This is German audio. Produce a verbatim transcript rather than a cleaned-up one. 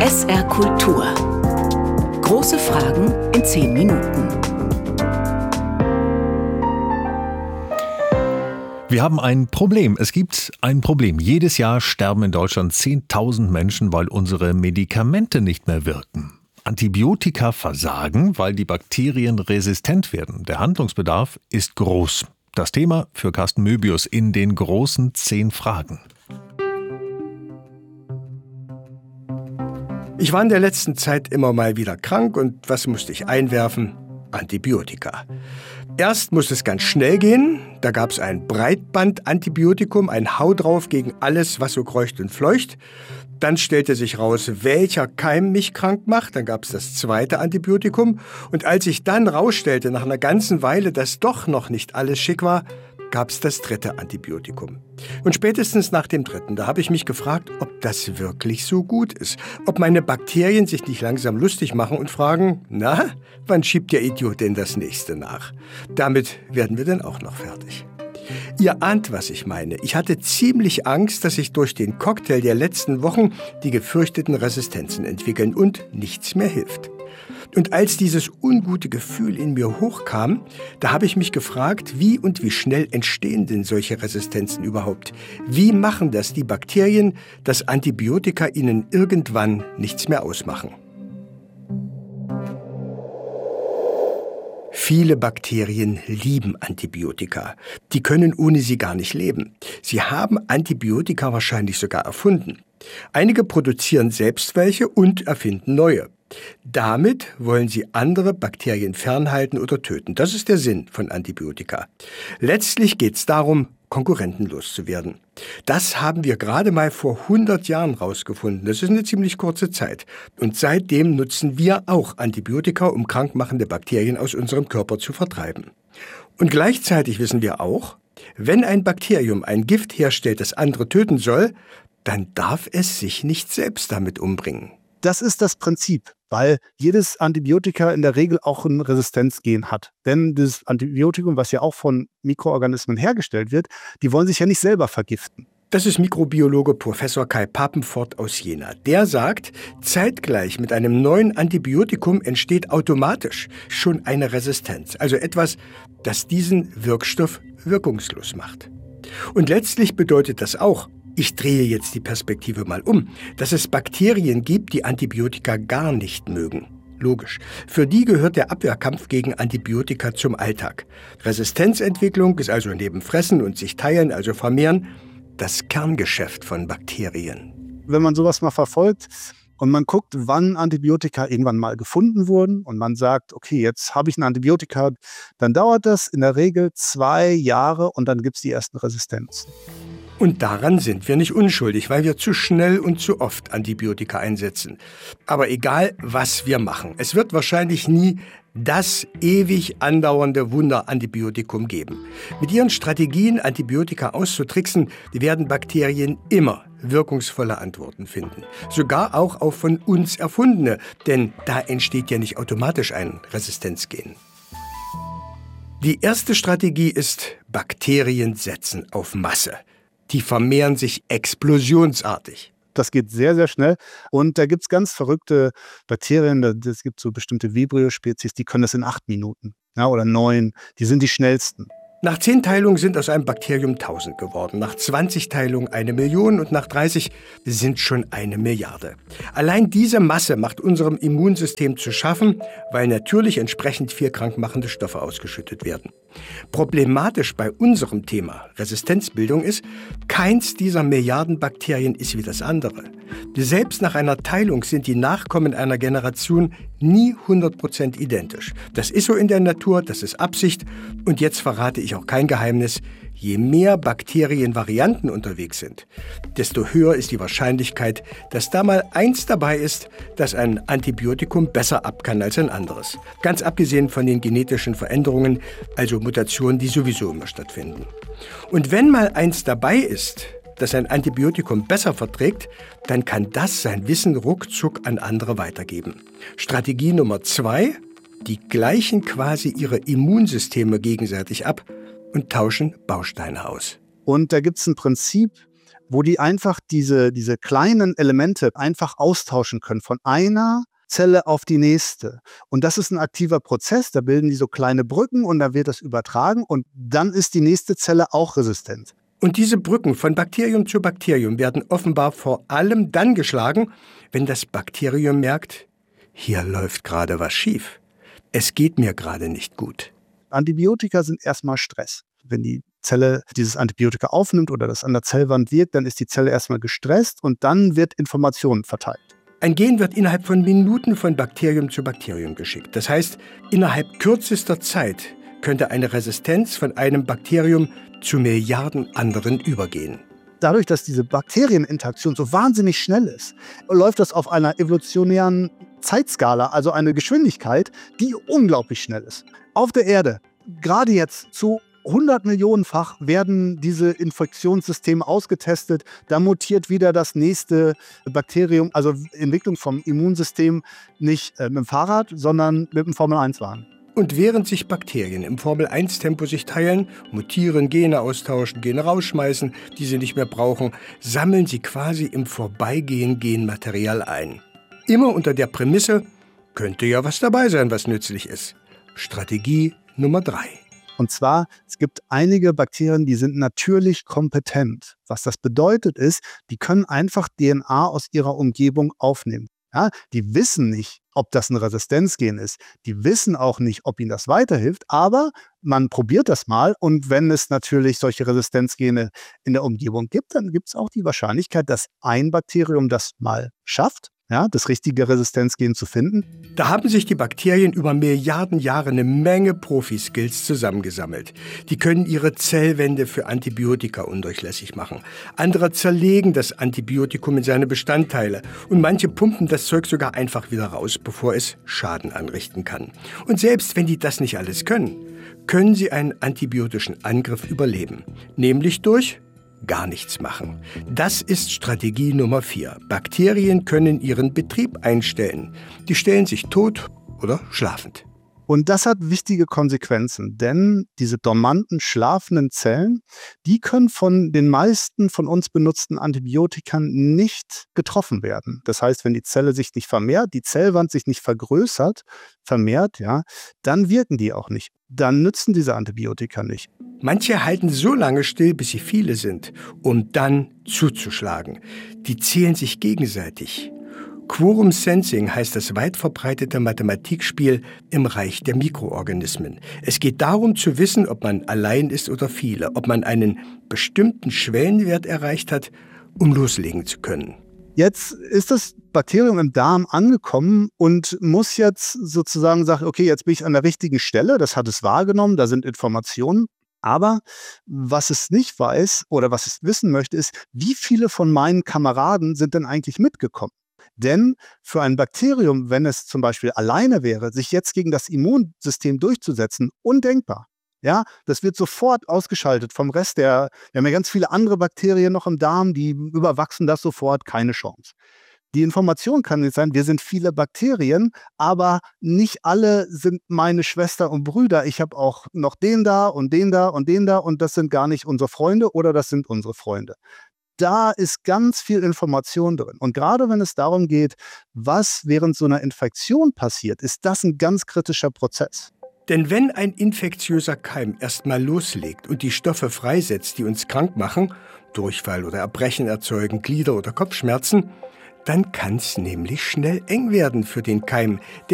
S R Kultur. Große Fragen in zehn Minuten. Wir haben ein Problem. Es gibt ein Problem. Jedes Jahr sterben in Deutschland zehntausend Menschen, weil unsere Medikamente nicht mehr wirken. Antibiotika versagen, weil die Bakterien resistent werden. Der Handlungsbedarf ist groß. Das Thema für Carsten Möbius in den großen zehn Fragen. Ich war in der letzten Zeit immer mal wieder krank und was musste ich einwerfen? Antibiotika. Erst musste es ganz schnell gehen. Da gab es ein Breitband-Antibiotikum, ein Hau drauf gegen alles, was so kreucht und fleucht. Dann stellte sich raus, welcher Keim mich krank macht. Dann gab es das zweite Antibiotikum. Und als sich dann rausstellte, nach einer ganzen Weile, dass doch noch nicht alles schick war, gab es das dritte Antibiotikum. Und spätestens nach dem dritten, da habe ich mich gefragt, ob das wirklich so gut ist. Ob meine Bakterien sich nicht langsam lustig machen und fragen, na, wann schiebt der Idiot denn das nächste nach? Damit werden wir dann auch noch fertig. Ihr ahnt, was ich meine. Ich hatte ziemlich Angst, dass sich durch den Cocktail der letzten Wochen die gefürchteten Resistenzen entwickeln und nichts mehr hilft. Und als dieses ungute Gefühl in mir hochkam, da habe ich mich gefragt, wie und wie schnell entstehen denn solche Resistenzen überhaupt? Wie machen das die Bakterien, dass Antibiotika ihnen irgendwann nichts mehr ausmachen? Viele Bakterien lieben Antibiotika. Die können ohne sie gar nicht leben. Sie haben Antibiotika wahrscheinlich sogar erfunden. Einige produzieren selbst welche und erfinden neue. Damit wollen sie andere Bakterien fernhalten oder töten. Das ist der Sinn von Antibiotika. Letztlich geht es darum, Konkurrenten loszuwerden. Das haben wir gerade mal vor hundert Jahren rausgefunden. Das ist eine ziemlich kurze Zeit. Und seitdem nutzen wir auch Antibiotika, um krankmachende Bakterien aus unserem Körper zu vertreiben. Und gleichzeitig wissen wir auch, wenn ein Bakterium ein Gift herstellt, das andere töten soll, dann darf es sich nicht selbst damit umbringen. Das ist das Prinzip, weil jedes Antibiotika in der Regel auch ein Resistenzgen hat. Denn das Antibiotikum, was ja auch von Mikroorganismen hergestellt wird, die wollen sich ja nicht selber vergiften. Das ist Mikrobiologe Professor Kai Papenfort aus Jena. Der sagt, zeitgleich mit einem neuen Antibiotikum entsteht automatisch schon eine Resistenz. Also etwas, das diesen Wirkstoff wirkungslos macht. Und letztlich bedeutet das auch, ich drehe jetzt die Perspektive mal um, dass es Bakterien gibt, die Antibiotika gar nicht mögen. Logisch. Für die gehört der Abwehrkampf gegen Antibiotika zum Alltag. Resistenzentwicklung ist also neben Fressen und sich teilen, also vermehren, das Kerngeschäft von Bakterien. Wenn man sowas mal verfolgt und man guckt, wann Antibiotika irgendwann mal gefunden wurden und man sagt, okay, jetzt habe ich ein Antibiotika, dann dauert das in der Regel zwei Jahre und dann gibt es die ersten Resistenzen. Und daran sind wir nicht unschuldig, weil wir zu schnell und zu oft Antibiotika einsetzen. Aber egal, was wir machen, es wird wahrscheinlich nie das ewig andauernde Wunder-Antibiotikum geben. Mit ihren Strategien, Antibiotika auszutricksen, werden Bakterien immer wirkungsvolle Antworten finden. Sogar auch auf von uns erfundene, denn da entsteht ja nicht automatisch ein Resistenzgen. Die erste Strategie ist, Bakterien setzen auf Masse. Die vermehren sich explosionsartig. Das geht sehr, sehr schnell. Und da gibt es ganz verrückte Bakterien. Es gibt so bestimmte Vibrio-Spezies, die können das in acht Minuten, ja, oder neun. Die sind die schnellsten. Nach zehn Teilungen sind aus einem Bakterium tausend geworden, nach zwanzig Teilungen eine Million und nach dreißig sind schon eine Milliarde. Allein diese Masse macht unserem Immunsystem zu schaffen, weil natürlich entsprechend viel krankmachende Stoffe ausgeschüttet werden. Problematisch bei unserem Thema Resistenzbildung ist, keins dieser Milliarden Bakterien ist wie das andere. Selbst nach einer Teilung sind die Nachkommen einer Generation nie hundert Prozent identisch. Das ist so in der Natur, das ist Absicht. Und jetzt verrate ich auch kein Geheimnis, je mehr Bakterienvarianten unterwegs sind, desto höher ist die Wahrscheinlichkeit, dass da mal eins dabei ist, das ein Antibiotikum besser ab kann als ein anderes. Ganz abgesehen von den genetischen Veränderungen, also Mutationen, die sowieso immer stattfinden. Und wenn mal eins dabei ist, das ein Antibiotikum besser verträgt, dann kann das sein Wissen ruckzuck an andere weitergeben. Strategie Nummer zwei, die gleichen quasi ihre Immunsysteme gegenseitig ab und tauschen Bausteine aus. Und da gibt es ein Prinzip, wo die einfach diese, diese kleinen Elemente einfach austauschen können von einer Zelle auf die nächste. Und das ist ein aktiver Prozess, da bilden die so kleine Brücken und dann wird das übertragen und dann ist die nächste Zelle auch resistent. Und diese Brücken von Bakterium zu Bakterium werden offenbar vor allem dann geschlagen, wenn das Bakterium merkt, hier läuft gerade was schief. Es geht mir gerade nicht gut. Antibiotika sind erstmal Stress. Wenn die Zelle dieses Antibiotika aufnimmt oder das an der Zellwand wirkt, dann ist die Zelle erstmal gestresst und dann wird Information verteilt. Ein Gen wird innerhalb von Minuten von Bakterium zu Bakterium geschickt. Das heißt, innerhalb kürzester Zeit könnte eine Resistenz von einem Bakterium zu Milliarden anderen übergehen. Dadurch, dass diese Bakterieninteraktion so wahnsinnig schnell ist, läuft das auf einer evolutionären Zeitskala, also eine Geschwindigkeit, die unglaublich schnell ist. Auf der Erde, gerade jetzt zu hundert Millionenfach werden diese Infektionssysteme ausgetestet. Da mutiert wieder das nächste Bakterium, also Entwicklung vom Immunsystem nicht äh, mit dem Fahrrad, sondern mit dem Formel eins Wagen. Und während sich Bakterien im Formel eins Tempo sich teilen, mutieren, Gene austauschen, Gene rausschmeißen, die sie nicht mehr brauchen, sammeln sie quasi im Vorbeigehen Genmaterial ein. Immer unter der Prämisse, könnte ja was dabei sein, was nützlich ist. Strategie Nummer drei. Und zwar, es gibt einige Bakterien, die sind natürlich kompetent. Was das bedeutet ist, die können einfach D N A aus ihrer Umgebung aufnehmen. Ja, die wissen nicht, ob das ein Resistenzgen ist. Die wissen auch nicht, ob ihnen das weiterhilft. Aber man probiert das mal. Und wenn es natürlich solche Resistenzgene in der Umgebung gibt, dann gibt es auch die Wahrscheinlichkeit, dass ein Bakterium das mal schafft, ja, das richtige Resistenzgen zu finden. Da haben sich die Bakterien über Milliarden Jahre eine Menge Profi-Skills zusammengesammelt. Die können ihre Zellwände für Antibiotika undurchlässig machen. Andere zerlegen das Antibiotikum in seine Bestandteile. Und manche pumpen das Zeug sogar einfach wieder raus, bevor es Schaden anrichten kann. Und selbst wenn die das nicht alles können, können sie einen antibiotischen Angriff überleben. Nämlich durch gar nichts machen. Das ist Strategie Nummer vier. Bakterien können ihren Betrieb einstellen. Die stellen sich tot oder schlafend. Und das hat wichtige Konsequenzen, denn diese dormanten, schlafenden Zellen, die können von den meisten von uns benutzten Antibiotika nicht getroffen werden. Das heißt, wenn die Zelle sich nicht vermehrt, die Zellwand sich nicht vergrößert, vermehrt, ja, dann wirken die auch nicht. Dann nützen diese Antibiotika nicht. Manche halten so lange still, bis sie viele sind, um dann zuzuschlagen. Die zählen sich gegenseitig. Quorum Sensing heißt das weit verbreitete Mathematikspiel im Reich der Mikroorganismen. Es geht darum zu wissen, ob man allein ist oder viele, ob man einen bestimmten Schwellenwert erreicht hat, um loslegen zu können. Jetzt ist das Bakterium im Darm angekommen und muss jetzt sozusagen sagen, okay, jetzt bin ich an der richtigen Stelle, das hat es wahrgenommen, da sind Informationen. Aber was es nicht weiß oder was es wissen möchte, ist, wie viele von meinen Kameraden sind denn eigentlich mitgekommen? Denn für ein Bakterium, wenn es zum Beispiel alleine wäre, sich jetzt gegen das Immunsystem durchzusetzen, undenkbar. Ja, das wird sofort ausgeschaltet vom Rest der, wir haben ja ganz viele andere Bakterien noch im Darm, die überwachsen das sofort, keine Chance. Die Information kann jetzt sein, wir sind viele Bakterien, aber nicht alle sind meine Schwester und Brüder. Ich habe auch noch den da und den da und den da und das sind gar nicht unsere Freunde oder das sind unsere Freunde. Da ist ganz viel Information drin. Und gerade wenn es darum geht, was während so einer Infektion passiert, ist das ein ganz kritischer Prozess. Denn wenn ein infektiöser Keim erstmal loslegt und die Stoffe freisetzt, die uns krank machen, Durchfall oder Erbrechen erzeugen, Glieder- oder Kopfschmerzen, dann kann es nämlich schnell eng werden für den Keim.